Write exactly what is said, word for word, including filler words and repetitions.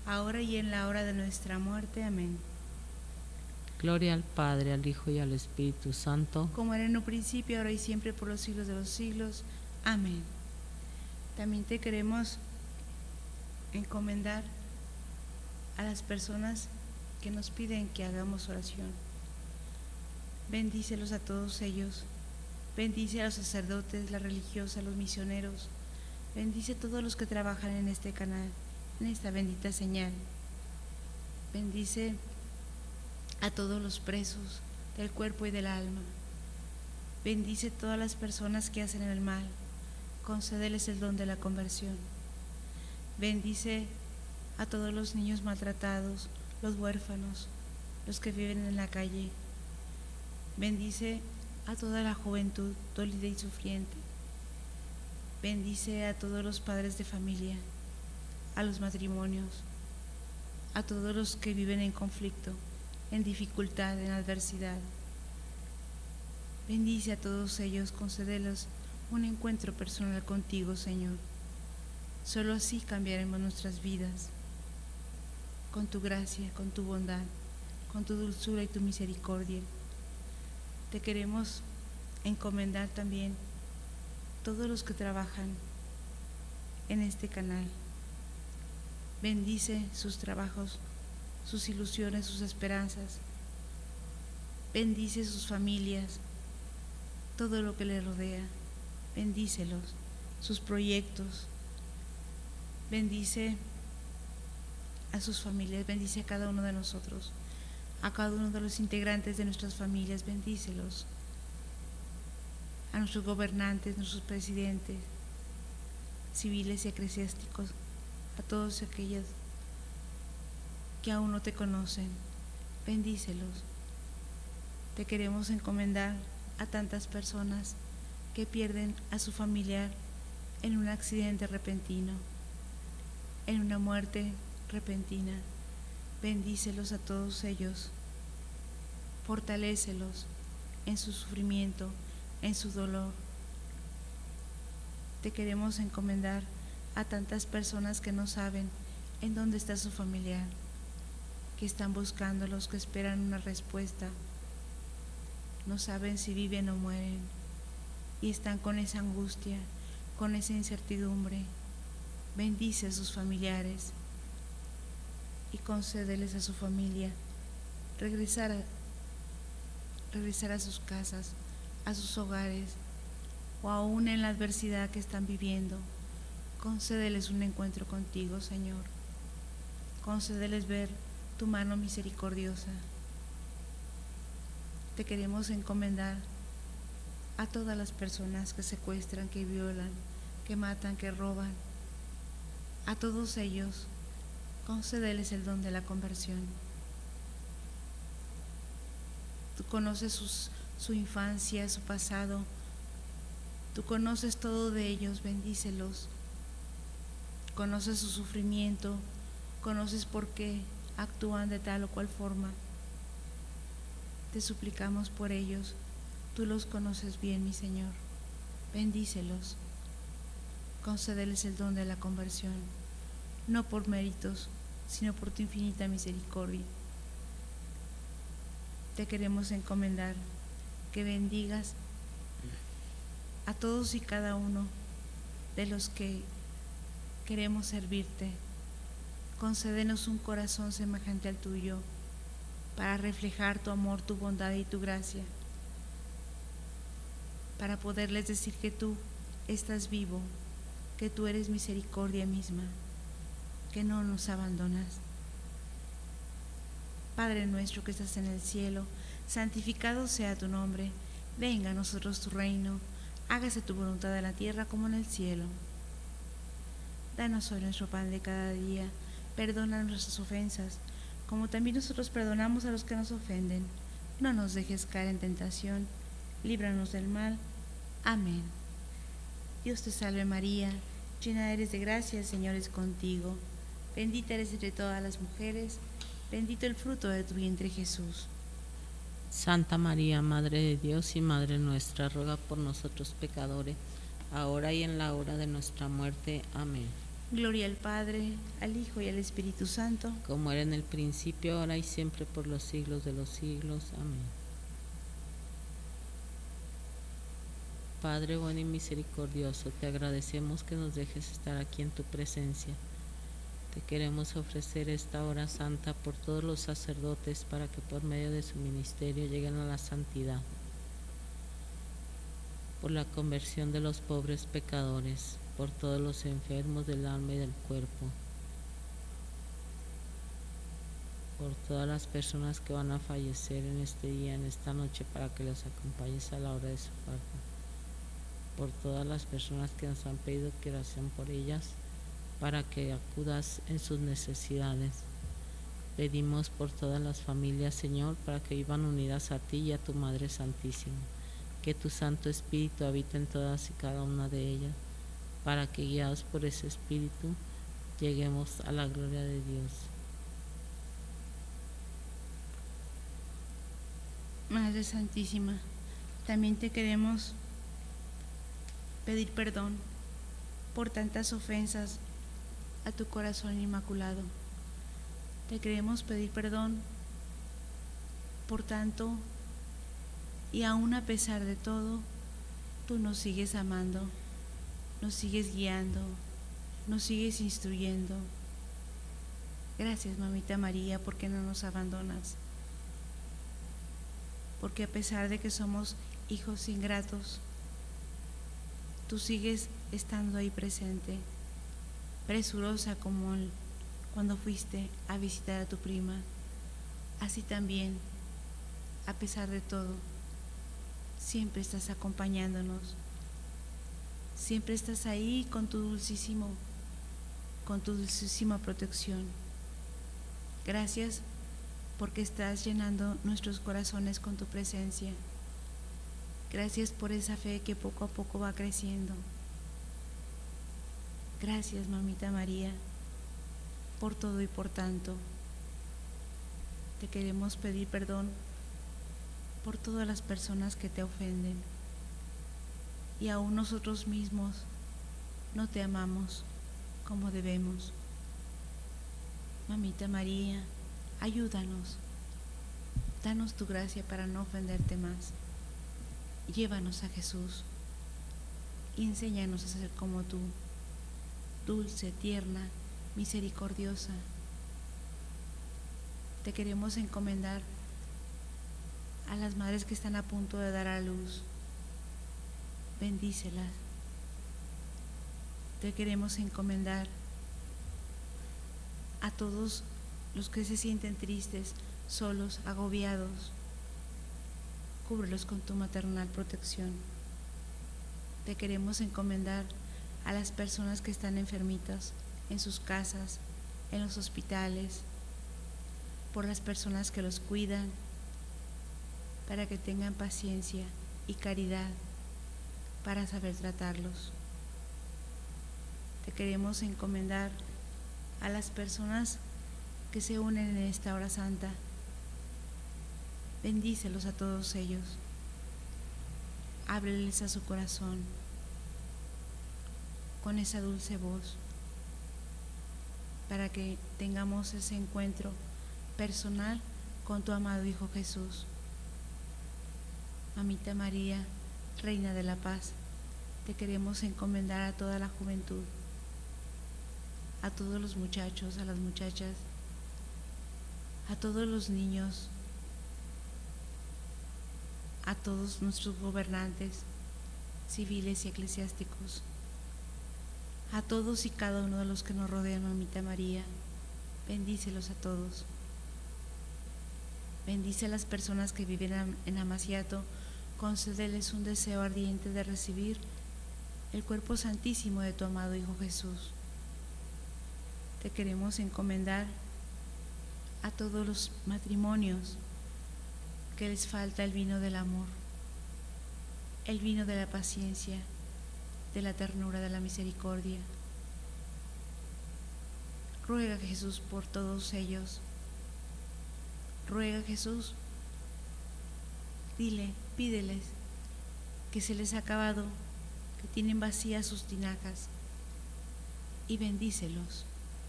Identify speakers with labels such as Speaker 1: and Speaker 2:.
Speaker 1: ahora y en la hora de nuestra muerte. Amén.
Speaker 2: Gloria al Padre, al Hijo y al Espíritu Santo,
Speaker 1: como era en un principio, ahora y siempre, por los siglos de los siglos. Amén. También te queremos encomendar a las personas que nos piden que hagamos oración. Bendícelos a todos ellos. Bendice a los sacerdotes, la religiosa, los misioneros. Bendice a todos los que trabajan en este canal, en esta bendita señal. Bendice a todos los presos del cuerpo y del alma. Bendice a todas las personas que hacen el mal. Concédeles el don de la conversión. Bendice a todos los niños maltratados, los huérfanos, los que viven en la calle. Bendice a toda la juventud dolida y sufriente. Bendice a todos los padres de familia, a los matrimonios, a todos los que viven en conflicto, en dificultad, en adversidad. Bendice a todos ellos, concédelos un encuentro personal contigo, Señor. Solo así cambiaremos nuestras vidas, con tu gracia, con tu bondad, con tu dulzura y tu misericordia. Te queremos encomendar también todos los que trabajan en este canal. Bendice sus trabajos, sus ilusiones, sus esperanzas. Bendice sus familias, todo lo que les rodea. Bendícelos, sus proyectos. Bendice a sus familias, bendice a cada uno de nosotros, a cada uno de los integrantes de nuestras familias, bendícelos. A nuestros gobernantes, nuestros presidentes, civiles y eclesiásticos, a todos aquellos que aún no te conocen, bendícelos. Te queremos encomendar a tantas personas que pierden a su familiar en un accidente repentino, en una muerte repentina. Bendícelos a todos ellos, fortalécelos en su sufrimiento, en su dolor. Te queremos encomendar a tantas personas que no saben en dónde está su familiar, que están buscándolos, que esperan una respuesta, no saben si viven o mueren y están con esa angustia, con esa incertidumbre. Bendice a sus familiares y concédeles a su familia regresar a, regresar a sus casas, a sus hogares, o aún en la adversidad que están viviendo. Concédeles un encuentro contigo, Señor. Concédeles ver tu mano misericordiosa. Te queremos encomendar a todas las personas que secuestran, que violan, que matan, que roban. A todos ellos, concédeles el don de la conversión. Tú conoces sus, su infancia, su pasado. Tú conoces todo de ellos, bendícelos. Conoces su sufrimiento, conoces por qué actúan de tal o cual forma. Te suplicamos por ellos. Tú los conoces bien, mi Señor. Bendícelos. Concédeles el don de la conversión, no por méritos, sino por tu infinita misericordia. Te queremos encomendar que bendigas a todos y cada uno de los que queremos servirte. Concédenos un corazón semejante al tuyo para reflejar tu amor, tu bondad y tu gracia, para poderles decir que tú estás vivo, que tú eres misericordia misma, que no nos abandonas. Padre nuestro que estás en el cielo, santificado sea tu nombre. Venga a nosotros tu reino. Hágase tu voluntad en la tierra como en el cielo. Danos hoy nuestro pan de cada día. Perdona nuestras ofensas, como también nosotros perdonamos a los que nos ofenden. No nos dejes caer en tentación. Líbranos del mal. Amén. Dios te salve María, llena eres de gracia, el Señor es contigo. Bendita eres entre todas las mujeres, bendito el fruto de tu vientre Jesús.
Speaker 2: Santa María, Madre de Dios y Madre nuestra, ruega por nosotros pecadores, ahora y en la hora de nuestra muerte. Amén.
Speaker 1: Gloria al Padre, al Hijo y al Espíritu Santo.
Speaker 2: Como era en el principio, ahora y siempre, por los siglos de los siglos. Amén. Padre bueno y misericordioso, te agradecemos que nos dejes estar aquí en tu presencia. Te queremos ofrecer esta hora santa por todos los sacerdotes para que por medio de su ministerio lleguen a la santidad, por la conversión de los pobres pecadores, por todos los enfermos del alma y del cuerpo, por todas las personas que van a fallecer en este día, en esta noche, para que los acompañes a la hora de su parto, por todas las personas que nos han pedido que oración por ellas, para que acudas en sus necesidades. Pedimos por todas las familias, Señor, para que vivan unidas a ti y a tu Madre Santísima, que tu Santo Espíritu habite en todas y cada una de ellas, para que guiados por ese Espíritu lleguemos a la gloria de Dios.
Speaker 1: Madre Santísima, también te queremos pedir perdón por tantas ofensas a tu corazón inmaculado. Te queremos pedir perdón por tanto, y aún a pesar de todo, tú nos sigues amando, nos sigues guiando, nos sigues instruyendo. Gracias, Mamita María, porque no nos abandonas, porque a pesar de que somos hijos ingratos, tú sigues estando ahí presente, presurosa como el, cuando fuiste a visitar a tu prima. Así también, a pesar de todo, siempre estás acompañándonos, siempre estás ahí con tu dulcísimo, con tu dulcísima protección. Gracias porque estás llenando nuestros corazones con tu presencia. Gracias por esa fe que poco a poco va creciendo. Gracias, Mamita María, por todo y por tanto. Te queremos pedir perdón por todas las personas que te ofenden, y aún nosotros mismos no te amamos como debemos. Mamita María, ayúdanos, danos tu gracia para no ofenderte más. Llévanos a Jesús y enséñanos a ser como tú, dulce, tierna, misericordiosa. Te queremos encomendar a las madres que están a punto de dar a luz. Bendícelas. Te queremos encomendar a todos los que se sienten tristes, solos, agobiados. Cúbrelos con tu maternal protección. Te queremos encomendar a las personas que están enfermitas en sus casas, en los hospitales, por las personas que los cuidan, para que tengan paciencia y caridad para saber tratarlos. Te queremos encomendar a las personas que se unen en esta hora santa. Bendícelos a todos ellos. Ábreles a su corazón con esa dulce voz, para que tengamos ese encuentro personal con tu amado Hijo Jesús. Mamita María, Reina de la Paz, te queremos encomendar a toda la juventud, a todos los muchachos, a las muchachas, a todos los niños, a todos nuestros gobernantes civiles y eclesiásticos, a todos y cada uno de los que nos rodean, Mamita María. Bendícelos a todos. Bendice a las personas que viven en Amaciato, concédeles un deseo ardiente de recibir el cuerpo santísimo de tu amado Hijo Jesús. Te queremos encomendar a todos los matrimonios que les falta el vino del amor, el vino de la paciencia, de la ternura, de la misericordia. Ruega, Jesús, por todos ellos. Ruega, Jesús, dile, pídeles que se les ha acabado, que tienen vacías sus tinajas, y bendícelos.